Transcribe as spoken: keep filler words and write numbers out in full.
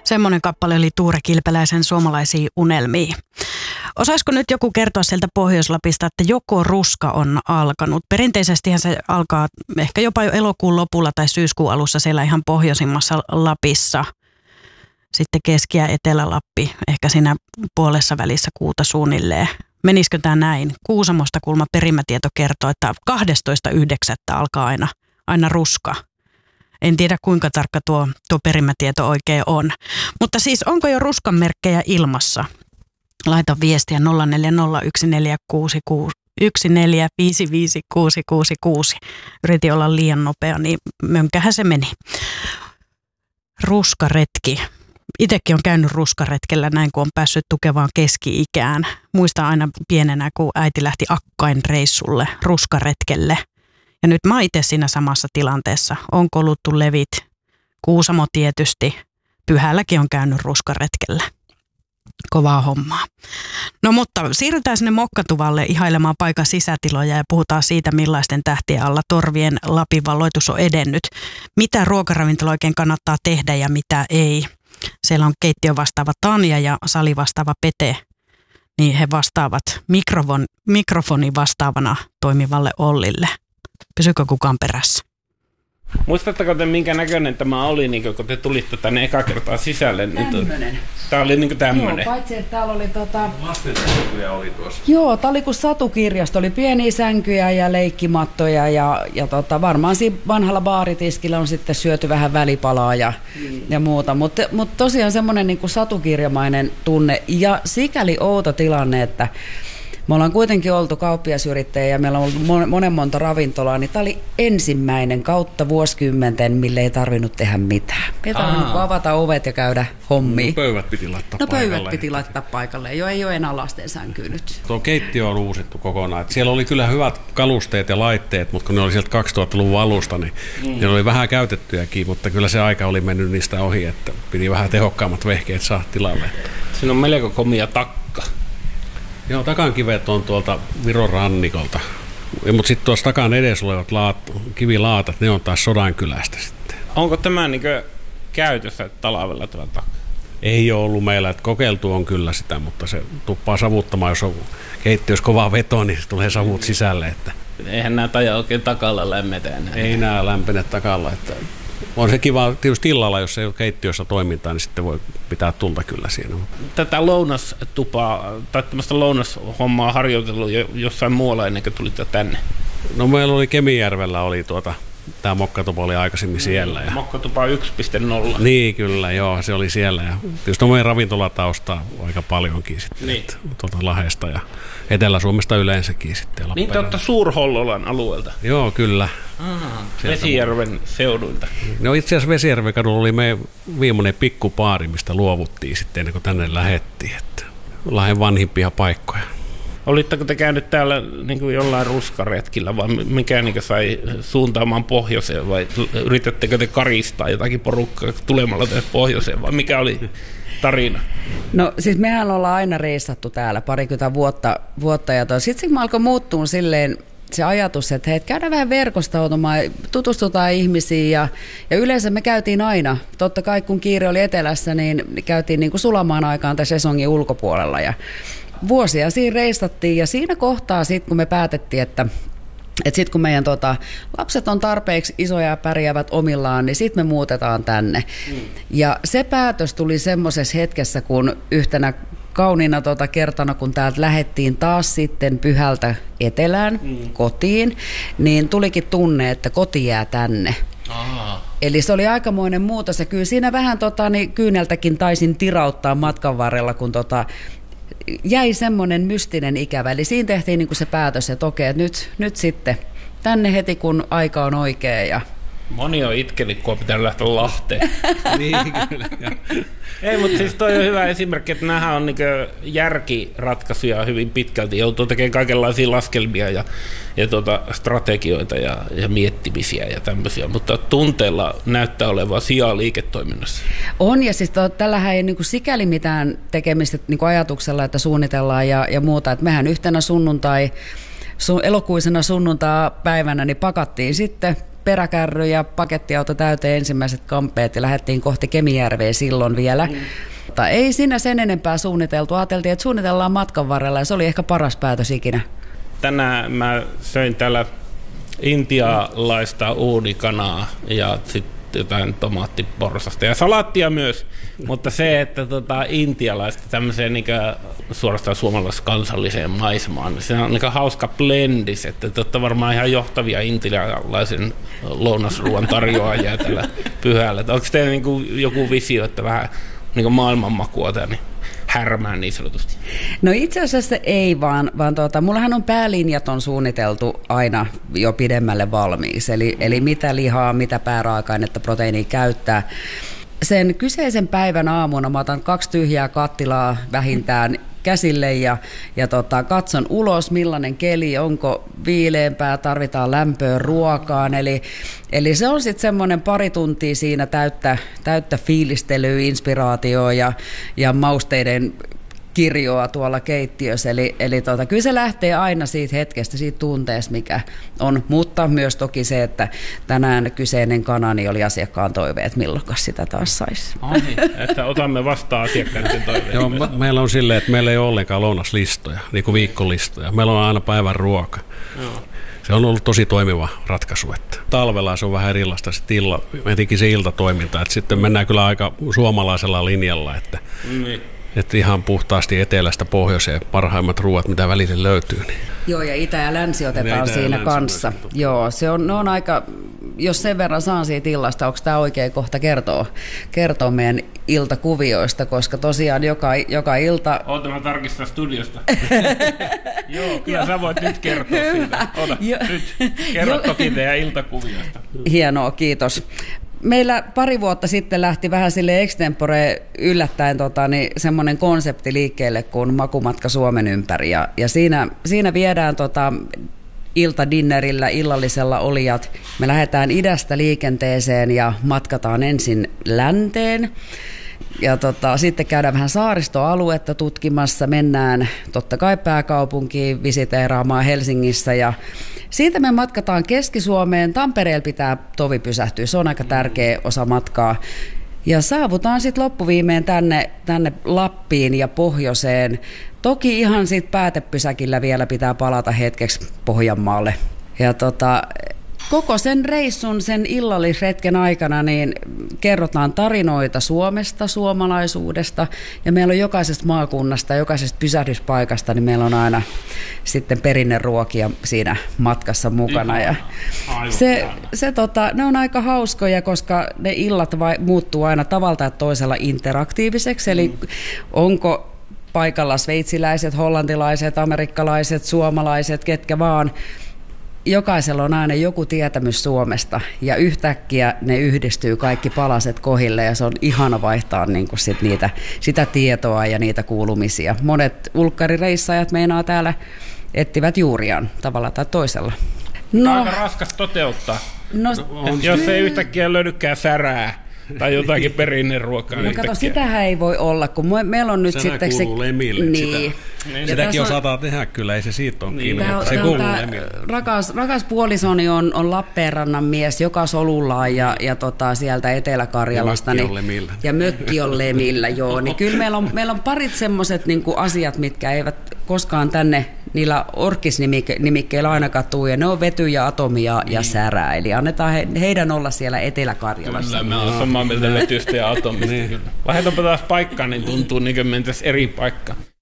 Semmoinen kappale oli Tuure Kilpeläisen Suomalaisia unelmia. Osaisiko nyt joku kertoa sieltä Pohjois-Lapista, että joko ruska on alkanut? Perinteisestihän se alkaa ehkä jopa jo elokuun lopulla tai syyskuun alussa siellä ihan pohjoisimmassa Lapissa. Sitten Keski- ja Etelä-Lappi, ehkä siinä puolessa välissä kuuta suunnilleen. Menisikö tämä näin? Kuusamosta kulma perimätieto kertoo, että kahdestoista yhdeksättä alkaa aina, aina ruska. En tiedä kuinka tarkka tuo, tuo perimätieto oikein on. Mutta siis onko jo ruskan merkkejä ilmassa? Laita viestiä nolla neljä nolla yksi neljä kuusi kuusi yksi neljä viisi viisi kuusi kuusi kuusi. Yritin olla liian nopea, niin mönkähän se meni. Ruskaretki. Itsekin on käynyt ruskaretkellä näin, kun on päässyt tukevaan keski-ikään. Muistan aina pienenä, kun äiti lähti Akkain reissulle ruskaretkelle. Ja nyt mä oon itse siinä samassa tilanteessa. On koluttu levit, Kuusamo tietysti. Pyhälläkin on käynyt ruskaretkellä. Kovaa hommaa. No mutta siirrytään sinne Mokkatuvalle ihailemaan paikan sisätiloja ja puhutaan siitä, millaisten tähtien alla torvien Lapin valloitus on edennyt. Mitä ruokaravintola oikein kannattaa tehdä ja mitä ei. Siellä on keittiö vastaava Tanja ja sali vastaava Pete. Niin he vastaavat mikrofon, mikrofoni vastaavana toimivalle Ollille. Pysykö kukaan perässä? Muistatteko te, minkä näköinen tämä oli, niin kun te tulitte tänne eka kertaa sisälle? Tämmöinen. Tämä oli niin tämmöinen. Joo, paitsi että täällä oli tota... Lastensänkyjä oli tuossa. Joo, tää oli kuin satukirjasto. Oli pieniä sänkyjä ja leikkimattoja ja, ja tota, varmaan siinä vanhalla baaritiskillä on sitten syöty vähän välipalaa ja, mm. ja muuta. Mutta mut tosiaan semmoinen niin kuin satukirjamainen tunne ja sikäli outo tilanne, että me ollaan kuitenkin oltu kauppiasyrittäjä ja meillä on ollut monen monta ravintolaa, niin tämä oli ensimmäinen kautta vuosikymmenten, mille ei tarvinnut tehdä mitään. Ei tarvinnut avata ovet ja käydä hommia. No pöydät piti laittaa no, paikalle. No pöydät piti laittaa paikalle. Jo ei ole enää lasten sänkyy nyt. Tuo keittiö on uusittu kokonaan. Et siellä oli kyllä hyvät kalusteet ja laitteet, mutta kun ne oli sieltä kaksituhattaluvun alusta, niin mm. ne oli vähän käytettyjäkin, mutta kyllä se aika oli mennyt niistä ohi, että piti vähän tehokkaammat vehkeet saada tilalle. Siinä on melko komia takka. Joo, takankivet on tuolta Viron rannikolta, mutta sitten tuossa takan edessä olevat laat, kivilaatat, ne on taas Sodankylästä sitten. Onko tämä niin käytössä talvella tuolla takka? Ei ole ollut meillä, että kokeiltu on kyllä sitä, mutta se tuppaa savuttamaan, jos on keittiössä kova veto, niin se tulee savut sisälle. Että eihän nämä taja oikein takalla lämmetä enää. Ei nämä lämpene takalla. Että on se kiva tietysti illalla, jos ei ole keittiössä toimintaa, niin sitten voi pitää tulta kyllä siinä. Tätä lounastupaa tai tämmöistä lounashommaa harjoitellut jossain muualla ennen kuin tulitte tänne? No meillä oli Kemijärvellä oli tuota, tämä Mokkatupa oli aikaisemmin siellä. Ja Mokkatupa yksi piste nolla. Niin kyllä, joo, se oli siellä. Ja tietysti on meidän ravintolataustaa aika paljonkin sitten niin. Tuolta Lahdesta ja Etelä-Suomesta yleensäkin sitten. Niin te olette Suur-Hollolan alueelta? Joo, kyllä. Aha, Vesijärven seuduilta. No itse asiassa Vesijärven kadulla oli meidän viimeinen pikkupaari, mistä luovuttiin sitten ennen kuin tänne lähettiin. Että Lahden vanhimpia paikkoja. Olitteko te käynyt täällä niin kuin jollain ruskaretkillä vai mikä niin kuin sai suuntaamaan pohjoiseen vai yritättekö te karistaa jotakin porukkaa tulemalla tänne pohjoiseen vai mikä oli tarina? No siis mehän ollaan aina reissattu täällä parikymmentä vuotta, vuotta ja sitten se alkoi muuttua silleen se ajatus, että hei, käydään vähän verkostautumaan, tutustutaan ihmisiin ja, ja yleensä me käytiin aina, totta kai kun kiire oli etelässä, niin käytiin niin kuin sulamaan aikaan tässä sesongin ulkopuolella ja vuosia siinä reistattiin ja siinä kohtaa sitten kun me päätettiin, että että sitten kun meidän tota, lapset on tarpeeksi isoja ja pärjäävät omillaan, niin sitten me muutetaan tänne. Mm. Ja se päätös tuli semmoisessa hetkessä, kun yhtenä kauniina tota kertana, kun täältä lähdettiin taas sitten Pyhältä etelään mm. kotiin, niin tulikin tunne, että koti jää tänne. Aha. Eli se oli aikamoinen muutos ja kyllä siinä vähän tota, niin kyyneltäkin taisin tirauttaa matkan varrella, kun tota, jäi semmoinen mystinen ikävä. Eli siinä tehtiin niin kuin se päätös, että okei, että nyt, nyt sitten tänne heti, kun aika on oikea. Ja moni on itkeli, kun on pitänyt lähteä Lahteen. Niin, kyllä. Ei, mutta siis toi on hyvä esimerkki, että nämä on niin järkiratkaisuja hyvin pitkälti. Joutuu tekemään kaikenlaisia laskelmia ja, ja tuota, strategioita ja, ja miettimisiä ja tämmöisiä. Mutta tunteella näyttää olevan sijaa liiketoiminnassa. On, ja siis to, tällähän ei niin kuin sikäli mitään tekemistä niin kuin ajatuksella, että suunnitellaan ja, ja muuta. Että mehän yhtenä sunnuntai, su, elokuisena sunnuntai-päivänä niin pakattiin sitten peräkärry ja pakettiauto täyteen ensimmäiset kampeet ja lähdettiin kohti Kemijärveä silloin vielä. Mm. Mutta ei siinä sen enempää suunniteltu. Ajateltiin, että suunnitellaan matkan varrella ja se oli ehkä paras päätös ikinä. Tänään mä söin täällä intialaista uunikanaa ja sitten jotain tomaattiporsasta ja salaattia myös, mutta se, että tota, intialaista tämmöiseen niin suorastaan suomalaiskansalliseen maisemaan, niin se on niin hauska blendis, että te olette varmaan ihan johtavia intialaisen lounasruuan tarjoajia tällä pyhällä. Onko teillä niin joku visio, että vähän niin maailmanmakua tämä niin härmään niin sanotusti? No itse asiassa ei vaan, vaan tuota, mullahan on päälinjat on suunniteltu aina jo pidemmälle valmiiksi, eli, eli mitä lihaa, mitä pääraaka-ainetta, proteiinia käyttää. Sen kyseisen päivän aamuna mä otan kaksi tyhjää kattilaa vähintään käsille ja, ja tota, katson ulos, millainen keli, onko viileämpää, tarvitaan lämpöä ruokaan. Eli, eli se on sitten semmoinen pari tuntia siinä täyttä, täyttä fiilistelyä, inspiraatioa ja, ja mausteiden kirjoa tuolla keittiössä. Eli, eli tota, kyllä se lähtee aina siitä hetkestä, siitä tunteesta, mikä on, mutta myös toki se, että tänään kyseinen kanani oli asiakkaan toive, että milloin sitä taas saisi. Ai, että otamme vastaan asiakkaiden toiveet. Joo, meillä on silleen, että meillä ei ole ollenkaan lounaslistoja, niin kuin viikkolistoja. Meillä on aina päivän ruoka. Joo. Se on ollut tosi toimiva ratkaisu. Että talvella se on vähän erilaista se illa, etenkin se iltatoiminta. Että sitten mennään kyllä aika suomalaisella linjalla, että mm. Että ihan puhtaasti etelästä pohjoiseen parhaimmat ruuat, mitä välillä löytyy. Niin. Joo, ja itä ja länsi otetaan itä siinä länsi kanssa. Joo, se on, ne on aika, jos sen verran saan siitä illasta, onko tämä oikea kohta kertoa, kertoa meidän iltakuvioista, koska tosiaan joka, joka ilta... Oota, mä tarkistan studiosta. Joo, kyllä sä voit nyt kertoa siitä. Ota, nyt kerro toki teidän iltakuvioista. Hienoa, kiitos. Meillä pari vuotta sitten lähti vähän sille extempore yllättäen tota, niin semmoinen konsepti liikkeelle kuin Makumatka Suomen ympäri. Ja, ja siinä, siinä viedään tota, iltadinnerillä, illallisella olijat. Me lähdetään idästä liikenteeseen ja matkataan ensin länteen. Ja tota, sitten käydään vähän saaristoaluetta tutkimassa, mennään totta kai pääkaupunkiin visiteeraamaan Helsingissä ja siitä me matkataan Keski-Suomeen. Tampereella pitää tovi pysähtyä, se on aika tärkeä osa matkaa. Ja saavutaan sitten loppuviimeen tänne, tänne Lappiin ja pohjoiseen. Toki ihan sitten päätepysäkillä vielä pitää palata hetkeksi Pohjanmaalle. Ja tota... Koko sen reissun, sen illallisretken aikana niin kerrotaan tarinoita Suomesta, suomalaisuudesta ja meillä on jokaisesta maakunnasta, jokaisesta pysähdyspaikasta, niin meillä on aina sitten perinneruokia siinä matkassa mukana. Ja se, se, tota, ne on aika hauskoja, koska ne illat vai, muuttuu aina tavalla tai toisella interaktiiviseksi, eli onko paikalla sveitsiläiset, hollantilaiset, amerikkalaiset, suomalaiset, ketkä vaan. Jokaisella on aina joku tietämys Suomesta ja yhtäkkiä ne yhdistyy kaikki palaset kohille ja se on ihana vaihtaa niin kuin sit niitä, sitä tietoa ja niitä kuulumisia. Monet ulkkarireissajat meinaa täällä etsivät juuriaan tavalla tai toisella. No, aika raskas toteuttaa, no, on, jos ei yhtäkkiä löydykään särää. Tai jotakin perinneruokaa. No kato, sitähän ei voi olla, kun me, meillä on nyt Sehän sitten... kuuluu se lemille. Niin. Sitä. Sitäkin osataan tehdä kyllä, ei se siitä ole kiinni, niin. mutta se kuuluu lemille. Rakas, rakas puolisoni on, on Lappeenrannan mies, joka solullaan ja, ja tota, sieltä Etelä-Karjalasta. Ja mökki on lemillä. Ja mökki on lemillä, joo. Niin kyllä meillä on, meillä on parit semmoiset niin kuin asiat, mitkä eivät koskaan tänne niillä orkisnimikkeillä ainakaan tuu, ja ne on vety ja atomi ja, niin. ja särää. Eli annetaan he, heidän olla siellä Etelä-Karjalassa. Kyllä, mä olen samaa mieltä vetystä ja atomista. Niin. Vaihdetaanpa taas paikkaan, niin tuntuu niin kuin mentäisiin eri paikkaan.